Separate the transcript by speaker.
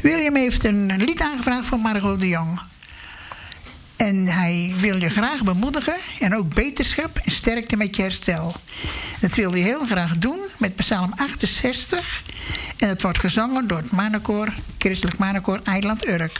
Speaker 1: William heeft een lied aangevraagd van Margot de Jong. En hij wil je graag bemoedigen en ook beterschap en sterkte met je herstel. Dat wil hij heel graag doen met Psalm 68. En het wordt gezongen door het mannenkoor, christelijk mannenkoor Eiland Urk.